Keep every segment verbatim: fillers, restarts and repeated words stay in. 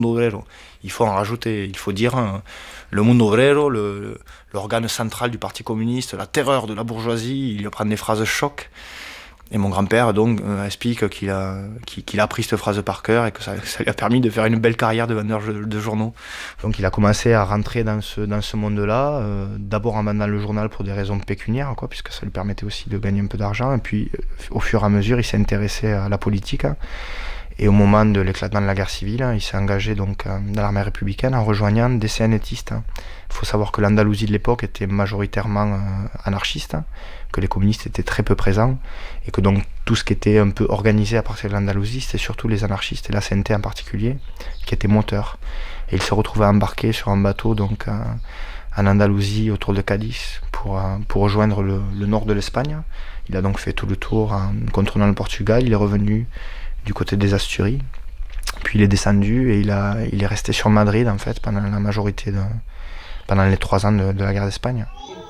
obrero. Il faut en rajouter, il faut dire hein, le mundo obrero, le, l'organe central du Parti communiste, la terreur de la bourgeoisie, il va prendre des phrases choc. Et mon grand-père donc euh, explique qu'il a, qu'il, qu'il a appris cette phrase par cœur et que ça, ça lui a permis de faire une belle carrière de vendeur de, de journaux. Donc il a commencé à rentrer dans ce, dans ce monde-là, euh, d'abord en vendant le journal pour des raisons pécuniaires, quoi, puisque ça lui permettait aussi de gagner un peu d'argent. Et puis euh, au fur et à mesure, il s'est intéressé à la politique. Hein. Et au moment de l'éclatement de la guerre civile, hein, il s'est engagé donc euh, dans l'armée républicaine en rejoignant des C N T-istes. Hein. Il faut savoir que l'Andalousie de l'époque était majoritairement euh, anarchiste, hein, que les communistes étaient très peu présents, et que donc tout ce qui était un peu organisé à partir de l'Andalousie, c'était surtout les anarchistes, et la C N T en particulier, qui étaient moteurs. Et il se retrouvait embarqué sur un bateau donc euh, en Andalousie, autour de Cadiz, pour, euh, pour rejoindre le, le nord de l'Espagne. Il a donc fait tout le tour en contournant le Portugal, il est revenu du côté des Asturies, puis il est descendu et il, a, il est resté sur Madrid en fait pendant la majorité de, pendant les trois ans de, de la guerre d'Espagne.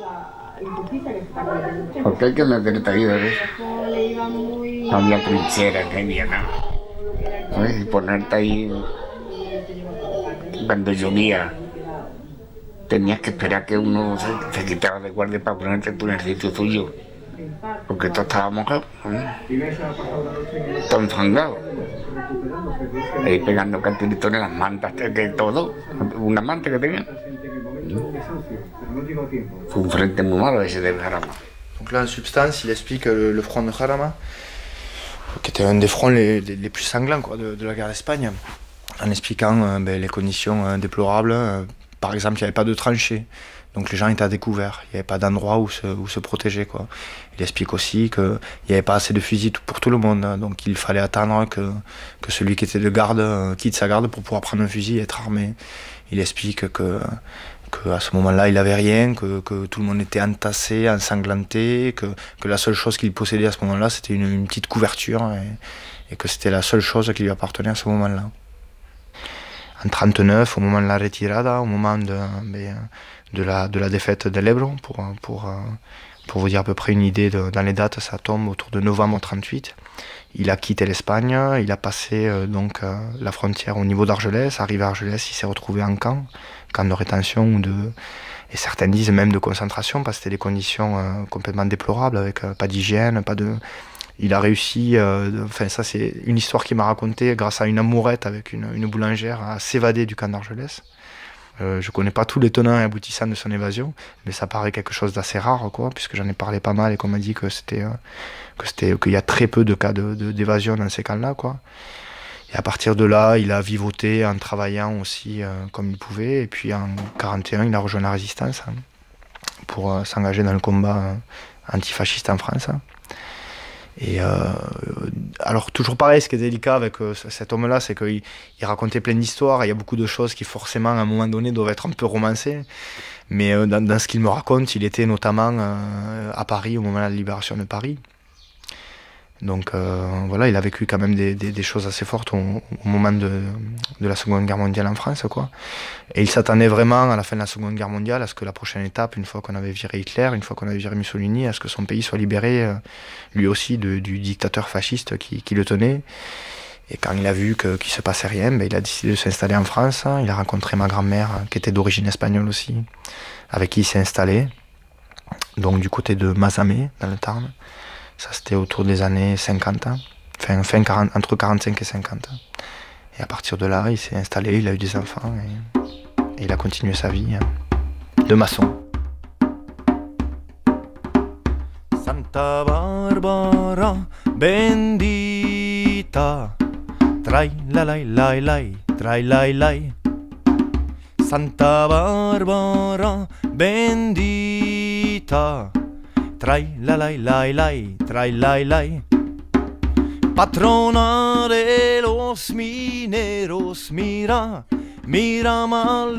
Porque hay que meter talleres, no había trincheras, no había nada. ¿Ves? Y ponerte ahí cuando llovía, tenías que esperar que uno se, se quitara de guardia para ponerte tú en el sitio tuyo. Porque todos estábamos ¿eh? Todos enfangados. Ahí pegando cartelitos en las mantas, que todo, una manta que tenían. Fue un frente muy malo ese de Jarama. Donc là, en substance, il explique le, le front de Jarama, qui était un des fronts les, les, les plus sanglants quoi, de, de la guerre d'Espagne, en expliquant euh, ben, les conditions euh, déplorables. Euh, par exemple, il n'y avait pas de tranchées. Donc les gens étaient à découvert, il n'y avait pas d'endroit où se, où se protéger. Quoi. Il explique aussi qu'il n'y avait pas assez de fusils pour tout le monde, hein, donc il fallait attendre que, que celui qui était de garde euh, quitte sa garde pour pouvoir prendre un fusil et être armé. Il explique que, que à ce moment-là il n'avait rien, que, que tout le monde était entassé, ensanglanté, que, que la seule chose qu'il possédait à ce moment-là c'était une, une petite couverture et, et que c'était la seule chose qui lui appartenait à ce moment-là. En trente-neuf, au moment de la retirada, au moment de... de De la, de la défaite de l'Ebro, pour, pour, pour vous dire à peu près une idée de, dans les dates, ça tombe autour de novembre trente-huit. Il a quitté l'Espagne, il a passé euh, donc euh, la frontière au niveau d'Argelès. Arrivé à Argelès, il s'est retrouvé en camp, camp de rétention ou de, et certains disent même de concentration, parce que c'était des conditions euh, complètement déplorables, avec euh, pas d'hygiène, pas de. Il a réussi, euh, enfin ça c'est une histoire qu'il m'a racontée grâce à une amourette avec une, une boulangère à s'évader du camp d'Argelès. Euh, je ne connais pas tous les tenants et aboutissants de son évasion, mais ça paraît quelque chose d'assez rare, quoi, puisque j'en ai parlé pas mal et qu'on m'a dit que c'était, euh, que c'était, qu'il y a très peu de cas de, de, d'évasion dans ces camps-là, quoi. Et à partir de là, il a vivoté en travaillant aussi euh, comme il pouvait, et puis en quarante et un, il a rejoint la résistance hein, pour euh, s'engager dans le combat euh, antifasciste en France. Hein. Et euh, alors toujours pareil, ce qui est délicat avec euh, cet homme-là, c'est qu'il il racontait plein d'histoires, et il y a beaucoup de choses qui forcément à un moment donné doivent être un peu romancées, mais euh, dans, dans ce qu'il me raconte, il était notamment euh, à Paris au moment de la libération de Paris. Donc euh, voilà, il a vécu quand même des, des, des choses assez fortes au, au moment de, de la Seconde Guerre mondiale en France, quoi. Et il s'attendait vraiment à la fin de la Seconde Guerre mondiale à ce que la prochaine étape, une fois qu'on avait viré Hitler, une fois qu'on avait viré Mussolini, à ce que son pays soit libéré, euh, lui aussi, de, du dictateur fasciste qui, qui le tenait. Et quand il a vu que, qu'il ne se passait rien, ben, il a décidé de s'installer en France. Il a rencontré ma grand-mère, qui était d'origine espagnole aussi, avec qui il s'est installé, donc du côté de Mazamet, dans le Tarn. Ça, c'était autour des années cinquante, enfin, fin quarante, entre quarante-cinq et cinquante. Et à partir de là, il s'est installé, il a eu des enfants et, et il a continué sa vie hein, de maçon. Santa Barbara bendita, trai la la la la, trai la la. Santa Barbara bendita. Trai la la la la, trai la la. Patrona de los mineros, mira, mira mal